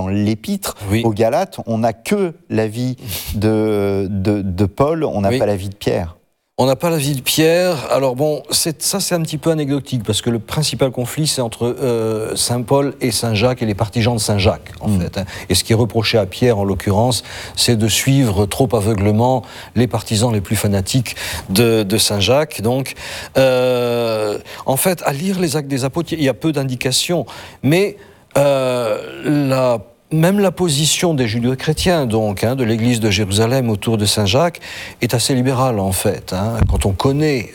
l'épître Oui. aux Galates, on n'a que la vie de Paul, on n'a Oui. pas la vie de Pierre. On n'a pas la vie de Pierre. Alors bon, ça c'est un petit peu anecdotique, parce que le principal conflit, c'est entre Saint Paul et Saint Jacques et les partisans de Saint Jacques, en fait. Hein. Et ce qui est reproché à Pierre, en l'occurrence, c'est de suivre trop aveuglement les partisans les plus fanatiques de Saint Jacques. Donc, en fait, à lire les Actes des Apôtres, il y a peu d'indications, mais même la position des judéo-chrétiens, donc, de l'Église de Jérusalem autour de Saint Jacques, est assez libérale, en fait. Quand on connaît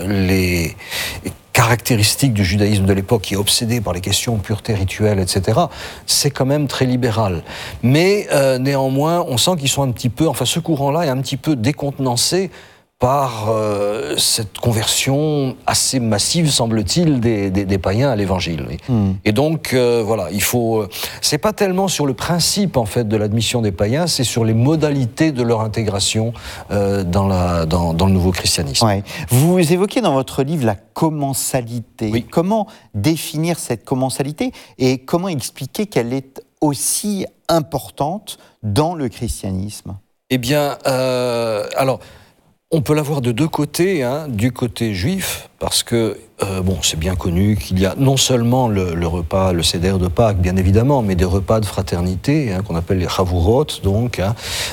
les caractéristiques du judaïsme de l'époque, qui est obsédé par les questions pureté rituelle, etc., c'est quand même très libéral. Mais néanmoins, on sent qu'ils sont un petit peu, enfin ce courant-là est un petit peu décontenancé par cette conversion assez massive, semble-t-il, des païens à l'évangile. Oui. Et donc, voilà, il faut... c'est pas tellement sur le principe, en fait, de l'admission des païens, c'est sur les modalités de leur intégration dans le nouveau christianisme. Ouais. Vous évoquez dans votre livre la commensalité. Oui. Comment définir cette commensalité et comment expliquer qu'elle est aussi importante dans le christianisme? Eh bien, alors... on peut l'avoir de deux côtés, du côté juif, parce que, bon, c'est bien connu qu'il y a non seulement le repas, le seder de Pâques, bien évidemment, mais des repas de fraternité, qu'on appelle les chavurot, donc,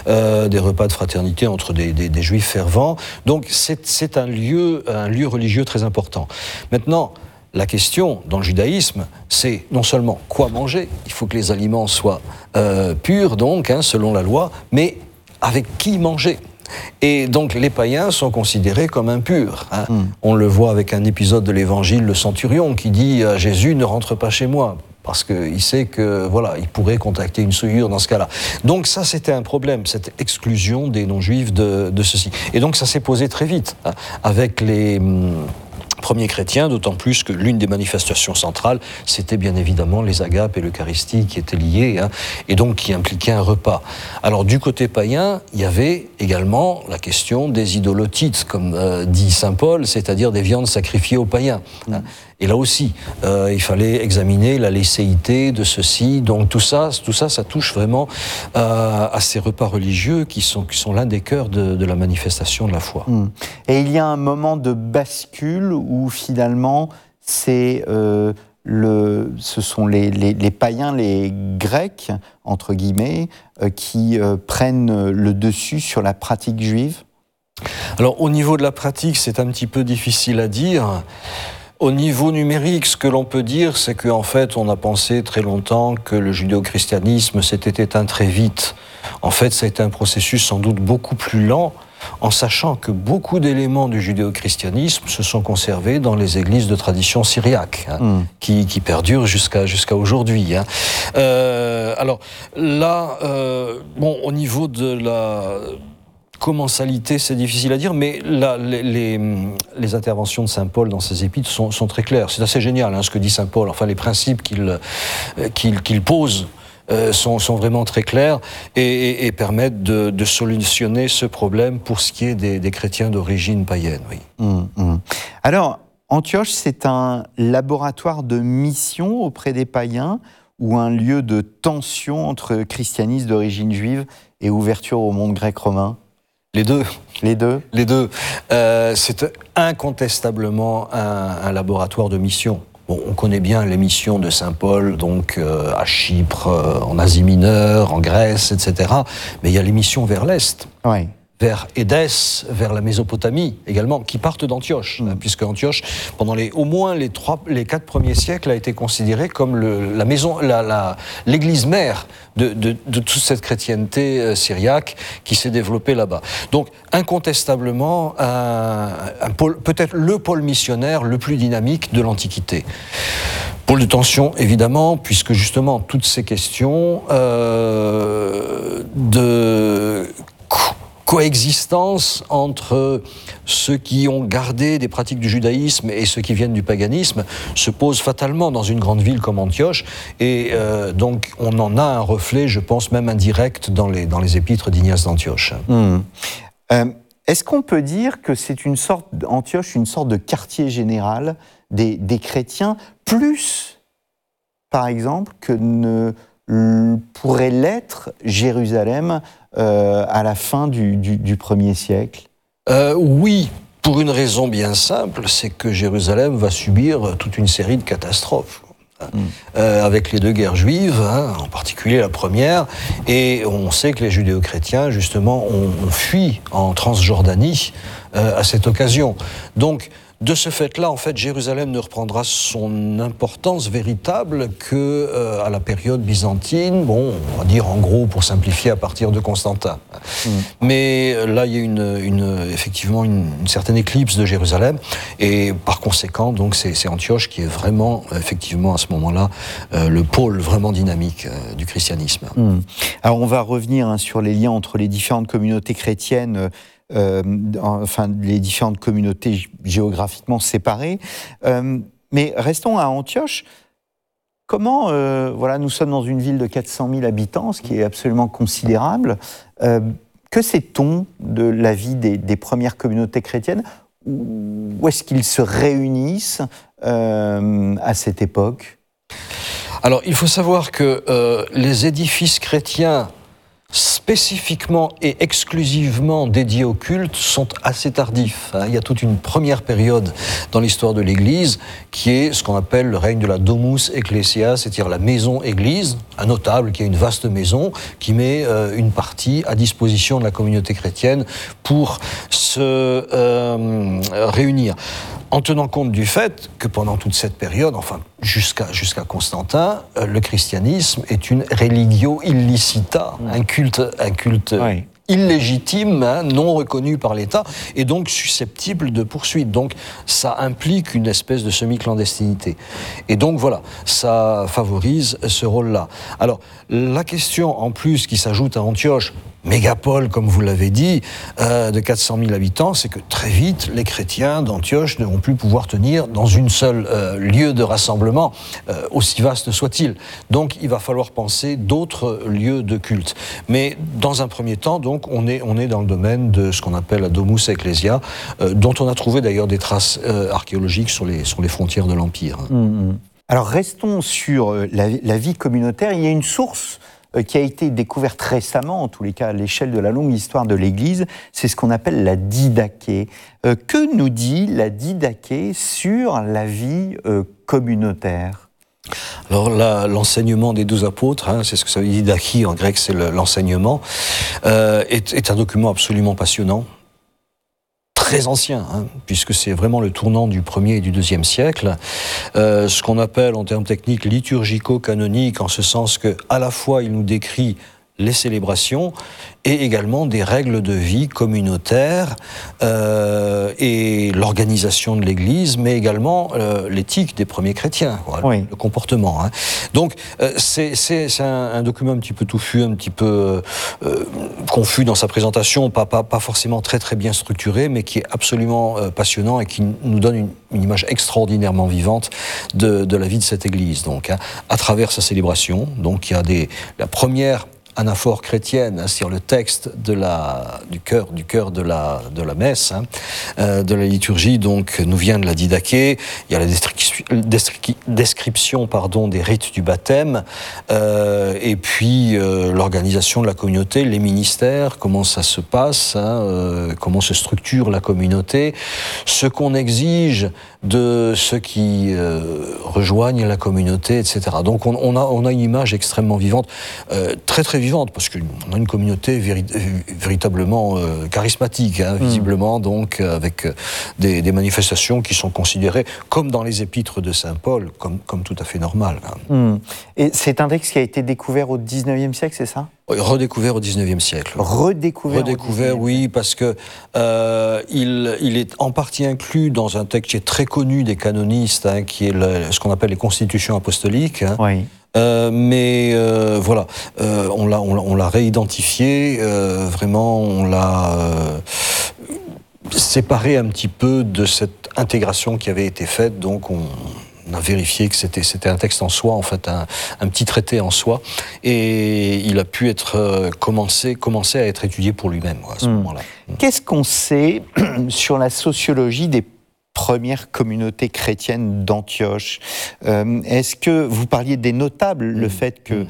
des repas de fraternité entre des juifs fervents. Donc, c'est un lieu religieux très important. Maintenant, la question, dans le judaïsme, c'est non seulement quoi manger, il faut que les aliments soient purs, donc, selon la loi, mais avec qui manger. Et donc les païens sont considérés comme impurs. On le voit avec un épisode de l'Évangile, le centurion qui dit « Jésus, ne rentre pas chez moi ». Parce qu'il sait que, voilà, il pourrait contacter une souillure dans ce cas-là. Donc ça, c'était un problème, cette exclusion des non-juifs de ceci. Et donc ça s'est posé très vite, avec les premiers chrétiens, d'autant plus que l'une des manifestations centrales, c'était bien évidemment les agapes et l'Eucharistie qui étaient liées, et donc qui impliquaient un repas. Alors du côté païen, il y avait également la question des idolotites, comme dit saint Paul, c'est-à-dire des viandes sacrifiées aux païens. Et là aussi, il fallait examiner la licéité de ceci. Donc tout ça, ça touche vraiment à ces repas religieux qui sont l'un des cœurs de la manifestation de la foi. Et il y a un moment de bascule où finalement, ce sont les païens, les Grecs, entre guillemets, qui prennent le dessus sur la pratique juive. Alors au niveau de la pratique, c'est un petit peu difficile à dire. Au niveau numérique, ce que l'on peut dire, c'est qu'en fait, on a pensé très longtemps que le judéo-christianisme s'était éteint très vite. En fait, ça a été un processus sans doute beaucoup plus lent, en sachant que beaucoup d'éléments du judéo-christianisme se sont conservés dans les églises de tradition syriaque, qui perdurent jusqu'à aujourd'hui. Alors là, bon, au niveau de la commensalité, c'est difficile à dire, mais là, les interventions de saint Paul dans ses épîtres sont très claires. C'est assez génial, ce que dit saint Paul. Enfin, les principes qu'il pose sont vraiment très clairs et permettent de solutionner ce problème pour ce qui est des chrétiens d'origine païenne. Oui. Alors, Antioche, c'est un laboratoire de mission auprès des païens ou un lieu de tension entre christianisme d'origine juive et ouverture au monde grec-romain? Les deux. Les deux. Les deux. C'est incontestablement un laboratoire de mission. Bon, on connaît bien les missions de saint Paul, donc à Chypre, en Asie mineure, en Grèce, etc. Mais il y a les missions vers l'Est. Oui. Vers Édesse, vers la Mésopotamie également, qui partent d'Antioche, puisque Antioche, pendant au moins les 4 premiers siècles, a été considérée comme l'église mère de toute cette chrétienté syriaque qui s'est développée là-bas. Donc, incontestablement, peut-être le pôle missionnaire le plus dynamique de l'Antiquité. Pôle de tension, évidemment, puisque justement, toutes ces questions de coexistence entre ceux qui ont gardé des pratiques du judaïsme et ceux qui viennent du paganisme se pose fatalement dans une grande ville comme Antioche, et donc on en a un reflet, je pense même indirect, dans les épîtres d'Ignace d'Antioche. Est-ce qu'on peut dire que c'est Antioche, une sorte de quartier général des chrétiens, plus, par exemple, que ne pourrait l'être Jérusalem à la fin du 1er siècle? Oui, pour une raison bien simple, c'est que Jérusalem va subir toute une série de catastrophes. Avec les deux guerres juives, en particulier la première, et on sait que les judéo-chrétiens, justement, ont fui en Transjordanie à cette occasion. Donc, de ce fait-là, en fait, Jérusalem ne reprendra son importance véritable que à la période byzantine, bon, on va dire en gros, pour simplifier, à partir de Constantin. Mais là, il y a effectivement une certaine éclipse de Jérusalem, et par conséquent, donc, c'est Antioche qui est vraiment, effectivement, à ce moment-là, le pôle vraiment dynamique du christianisme. Alors, on va revenir sur les liens entre les différentes communautés chrétiennes, les différentes communautés géographiquement séparées. Mais restons à Antioche. Comment, nous sommes dans une ville de 400 000 habitants, ce qui est absolument considérable. Que sait-on de la vie des premières communautés chrétiennes? Où est-ce qu'ils se réunissent à cette époque? Alors, il faut savoir que les édifices chrétiens spécifiquement et exclusivement dédiés au culte sont assez tardifs. Il y a toute une première période dans l'histoire de l'Église qui est ce qu'on appelle le règne de la Domus Ecclesia, c'est-à-dire la maison Église, un notable qui a une vaste maison qui met une partie à disposition de la communauté chrétienne pour se réunir. En tenant compte du fait que pendant toute cette période, enfin jusqu'à Constantin, le christianisme est une religio illicita, un culte oui, illégitime, non reconnu par l'État, et donc susceptible de poursuite. Donc ça implique une espèce de semi-clandestinité. Et donc voilà, ça favorise ce rôle-là. Alors, la question en plus qui s'ajoute à Antioche, mégapole, comme vous l'avez dit, de 400 000 habitants, c'est que très vite, les chrétiens d'Antioche ne vont plus pouvoir tenir dans une seule lieu de rassemblement, aussi vaste soit-il. Donc, il va falloir penser d'autres lieux de culte. Mais dans un premier temps, donc, on est dans le domaine de ce qu'on appelle la Domus Ecclesia, dont on a trouvé d'ailleurs des traces archéologiques sur les frontières de l'Empire. Alors, restons sur la vie communautaire. Il y a une source qui a été découverte récemment, en tous les cas à l'échelle de la longue histoire de l'Église, c'est ce qu'on appelle la Didaché. Que nous dit la Didaché sur la vie communautaire? Alors l'enseignement des 12 apôtres, c'est ce que ça veut dire, Didaché en grec, c'est l'enseignement, est un document absolument passionnant. Très ancien, puisque c'est vraiment le tournant du 1er et du 2e siècle, ce qu'on appelle en termes techniques liturgico-canonique, en ce sens que à la fois il nous décrit les célébrations et également des règles de vie communautaires et l'organisation de l'Église, mais également l'éthique des premiers chrétiens, oui, le comportement. Donc c'est un document un petit peu touffu, un petit peu confus dans sa présentation, pas forcément très bien structuré, mais qui est absolument passionnant et qui nous donne une image extraordinairement vivante de la vie de cette Église. Donc, à travers sa célébration, donc il y a la première anaphore chrétienne sur le texte du cœur de la messe, de la liturgie, donc nous vient de la Didaché. Il y a la description des rites du baptême, et puis l'organisation de la communauté, les ministères, comment ça se passe, comment se structure la communauté, ce qu'on exige de ceux qui rejoignent la communauté, etc. Donc on a une image extrêmement vivante, très vivante, parce qu'on a une communauté véritablement charismatique, visiblement, donc avec des manifestations qui sont considérées, comme dans les épîtres de saint Paul, comme tout à fait normales. Et c'est un texte qui a été découvert au XIXe siècle, c'est ça ? Redécouvert au XIXe siècle. Redécouvert, oui, parce que il est en partie inclus dans un texte qui est très connu des canonistes, qui est ce qu'on appelle les constitutions apostoliques. Oui. Mais voilà, on l'a réidentifié, vraiment, on l'a séparé un petit peu de cette intégration qui avait été faite, donc on a vérifié que c'était un texte en soi, en fait, un petit traité en soi, et il a pu être commencer à être étudié pour lui-même à ce moment-là. Qu'est-ce qu'on sait sur la sociologie des première communauté chrétienne d'Antioche? Est-ce que vous parliez des notables, le fait que